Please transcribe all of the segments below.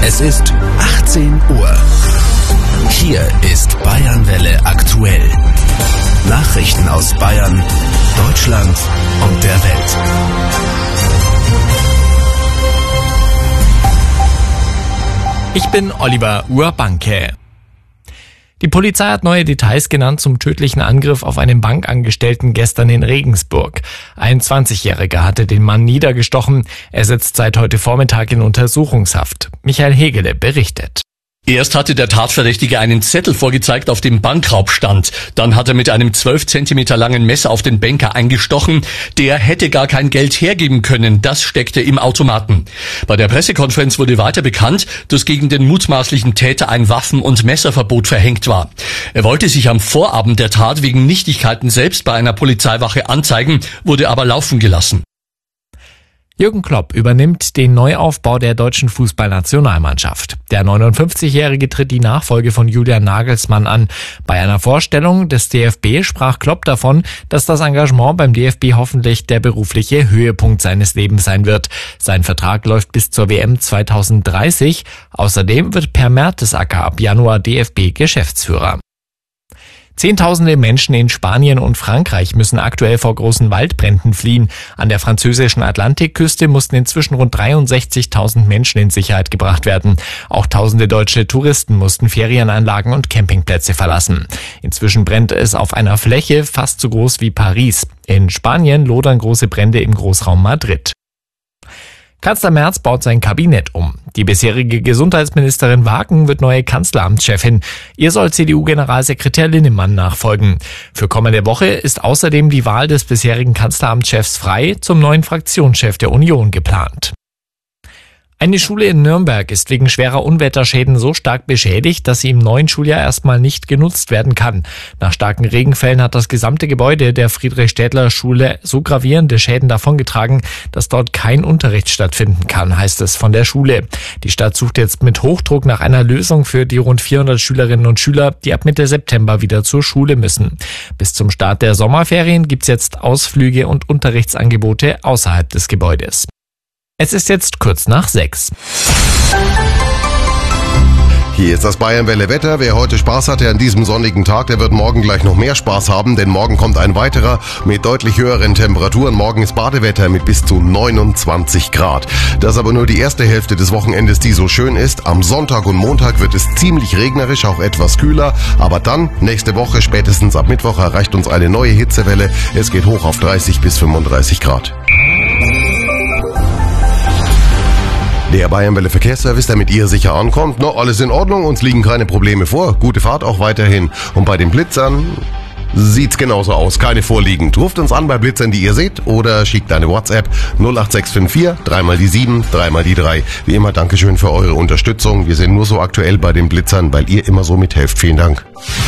Es ist 18 Uhr. Hier ist Bayernwelle aktuell. Nachrichten aus Bayern, Deutschland und der Welt. Ich bin Oliver Urbanke. Die Polizei hat neue Details genannt zum tödlichen Angriff auf einen Bankangestellten gestern in Regensburg. Ein 20-Jähriger hatte den Mann niedergestochen. Er sitzt seit heute Vormittag in Untersuchungshaft. Michael Hegele berichtet. Erst hatte der Tatverdächtige einen Zettel vorgezeigt, auf dem Bankraub stand. Dann hat er mit einem 12 Zentimeter langen Messer auf den Banker eingestochen. Der hätte gar kein Geld hergeben können. Das steckte im Automaten. Bei der Pressekonferenz wurde weiter bekannt, dass gegen den mutmaßlichen Täter ein Waffen- und Messerverbot verhängt war. Er wollte sich am Vorabend der Tat wegen Nichtigkeiten selbst bei einer Polizeiwache anzeigen, wurde aber laufen gelassen. Jürgen Klopp übernimmt den Neuaufbau der deutschen Fußballnationalmannschaft. Der 59-Jährige tritt die Nachfolge von Julian Nagelsmann an. Bei einer Vorstellung des DFB sprach Klopp davon, dass das Engagement beim DFB hoffentlich der berufliche Höhepunkt seines Lebens sein wird. Sein Vertrag läuft bis zur WM 2030. Außerdem wird Per Mertesacker ab Januar DFB-Geschäftsführer. Zehntausende Menschen in Spanien und Frankreich müssen aktuell vor großen Waldbränden fliehen. An der französischen Atlantikküste mussten inzwischen rund 63.000 Menschen in Sicherheit gebracht werden. Auch tausende deutsche Touristen mussten Ferienanlagen und Campingplätze verlassen. Inzwischen brennt es auf einer Fläche fast so groß wie Paris. In Spanien lodern große Brände im Großraum Madrid. Kanzler Merz baut sein Kabinett um. Die bisherige Gesundheitsministerin Wagen wird neue Kanzleramtschefin. Ihr soll CDU-Generalsekretär Linnemann nachfolgen. Für kommende Woche ist außerdem die Wahl des bisherigen Kanzleramtschefs Frey zum neuen Fraktionschef der Union geplant. Eine Schule in Nürnberg ist wegen schwerer Unwetterschäden so stark beschädigt, dass sie im neuen Schuljahr erstmal nicht genutzt werden kann. Nach starken Regenfällen hat das gesamte Gebäude der Friedrich-Städtler-Schule so gravierende Schäden davongetragen, dass dort kein Unterricht stattfinden kann, heißt es von der Schule. Die Stadt sucht jetzt mit Hochdruck nach einer Lösung für die rund 400 Schülerinnen und Schüler, die ab Mitte September wieder zur Schule müssen. Bis zum Start der Sommerferien gibt's jetzt Ausflüge und Unterrichtsangebote außerhalb des Gebäudes. Es ist jetzt kurz nach 6. Hier ist das Bayernwelle Wetter. Wer heute Spaß hatte an diesem sonnigen Tag, der wird morgen gleich noch mehr Spaß haben, denn morgen kommt ein weiterer mit deutlich höheren Temperaturen. Morgen ist Badewetter mit bis zu 29 Grad. Das ist aber nur die erste Hälfte des Wochenendes, die so schön ist. Am Sonntag und Montag wird es ziemlich regnerisch, auch etwas kühler. Aber dann, nächste Woche, spätestens ab Mittwoch, erreicht uns eine neue Hitzewelle. Es geht hoch auf 30 bis 35 Grad. Der Bayernwelle Verkehrsservice, der mit ihr sicher ankommt. No, alles in Ordnung, uns liegen keine Probleme vor. Gute Fahrt auch weiterhin. Und bei den Blitzern sieht's genauso aus, keine vorliegend. Ruft uns an bei Blitzern, die ihr seht, oder schickt eine WhatsApp 08654 3 die 7 3 die 3. Wie immer, Dankeschön für eure Unterstützung. Wir sind nur so aktuell bei den Blitzern, weil ihr immer so mithelft. Vielen Dank.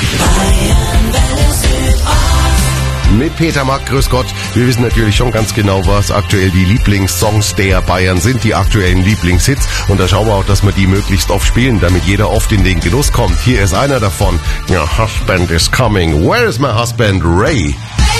Mit Peter Mack, grüß Gott. Wir wissen natürlich schon ganz genau, was aktuell die Lieblingssongs der Bayern sind, die aktuellen Lieblingshits. Und da schauen wir auch, dass wir die möglichst oft spielen, damit jeder oft in den Genuss kommt. Hier ist einer davon. Your husband is coming. Where is my husband, Ray?